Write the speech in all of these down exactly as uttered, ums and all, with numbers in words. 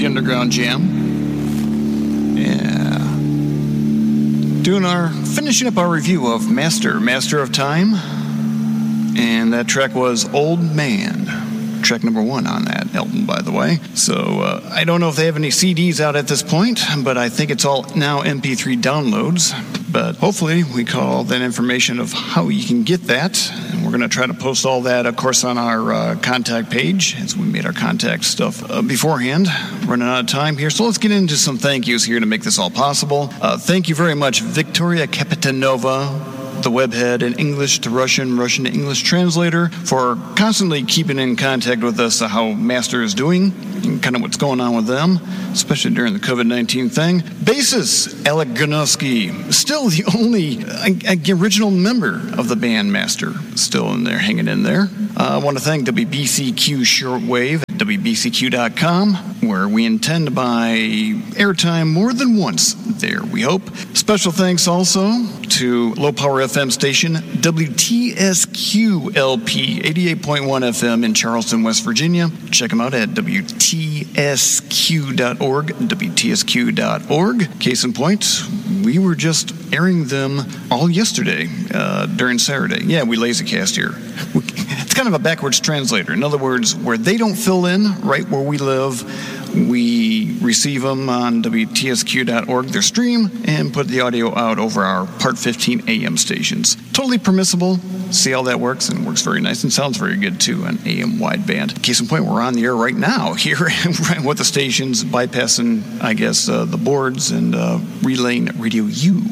the Underground Jam. Yeah. Doing our, finishing up our review of Master, Master of Time. And that track was Old Man. Track number one on that album, by the way. So uh, I don't know if they have any C Ds out at this point, but I think it's all now M P three downloads. But hopefully we call that information of how you can get that. And we're going to try to post all that, of course, on our uh, contact page, as we made our contact stuff uh, beforehand. Running out of time here, so let's get into some thank yous here to make this all possible. Uh, thank you very much, Victoria Kapitanova, the webhead, an English to Russian, Russian to English translator, for constantly keeping in contact with us, uh, how Master is doing and kind of what's going on with them, especially during the covid nineteen thing. Bassist Alec Gronowski, still the only uh, original member of the band Master, still in there, hanging in there. Uh, I want to thank W B C Q Shortwave at W B C Q dot com, where we intend to buy airtime more than once there, we hope. Special thanks also to low power F M station W T S Q L P eighty-eight point one F M in Charleston, West Virginia. Check them out at W T S Q dot org, W T S Q dot org. Case in point, we were just airing them all yesterday uh, during Saturday. Yeah, we lazycast here. It's kind of a backwards translator. In other words, where they don't fill in right where we live, we receive them on W T S Q dot org, their stream, and put the audio out over our Part fifteen A M stations. Totally permissible. See how that works, and it works very nice and sounds very good too on A M wideband. Case in point, we're on the air right now here with the stations, bypassing, I guess, uh, the boards and uh, relaying Radio U.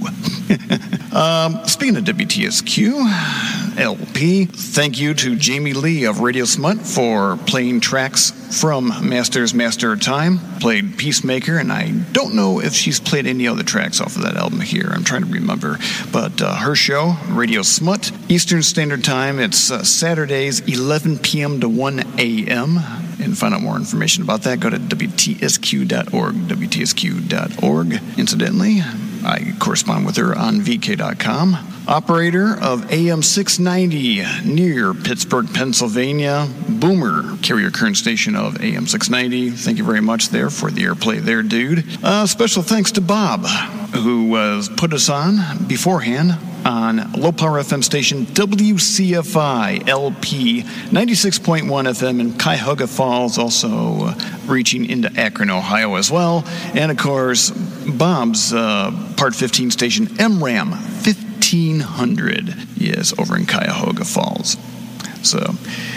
um, speaking of W T S Q L P, thank you to Jamie Lee of Radio Smut for playing tracks from Master's Master of Time. Played Peacemaker, and I don't know if she's played any other tracks off of that album here. I'm trying to remember. But uh, her show, Radio Smut, Eastern Standard Time, it's uh, Saturdays, eleven p.m. to one a.m. And find out more information about that, go to W T S Q dot org, W T S Q dot org. Incidentally, I correspond with her on V K dot com. Operator of A M six ninety near Pittsburgh, Pennsylvania. Boomer, carrier current station of A M six ninety. Thank you very much there for the airplay there, dude. Uh, special thanks to Bob, who uh, put us on beforehand on low power F M station W C F I L P ninety-six point one F M in Cuyahoga Falls, also uh, reaching into Akron, Ohio as well. And of course, Bob's uh, Part fifteen station M RAM fifteen hundred, yes, over in Cuyahoga Falls. So,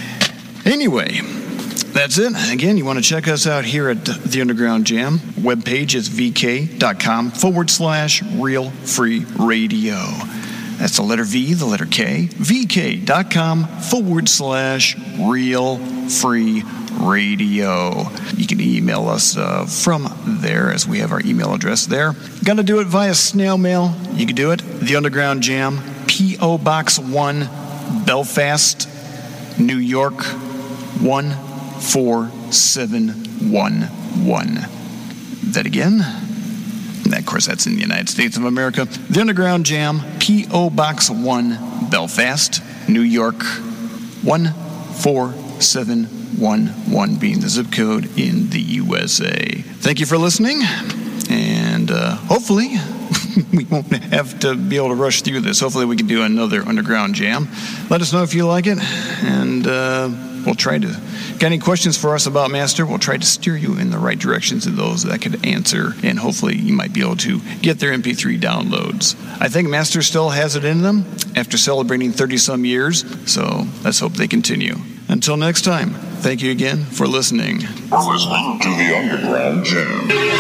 anyway, that's it. Again, you want to check us out here at the Underground Jam. Webpage is vk.com forward slash real free radio. That's the letter V, the letter K. vk.com forward slash real free radio. You can email us uh, from there, as we have our email address there. Got to do it via snail mail. You can do it. The Underground Jam, P O. Box one, Belfast, New York, one four seven one one. That again? Of course, that's in the United States of America. The Underground Jam, P O. Box one, Belfast, New York, one four seven one one being the zip code in the U S A. Thank you for listening, and uh, hopefully we won't have to be able to rush through this. Hopefully we can do another Underground Jam. Let us know if you like it, and uh, we'll try to... Got any questions for us about Master? We'll try to steer you in the right directions of those that could answer, and hopefully you might be able to get their M P three downloads. I think Master still has it in them after celebrating thirty-some years, so let's hope they continue. Until next time, thank you again for listening. You're listening to the Underground Jam.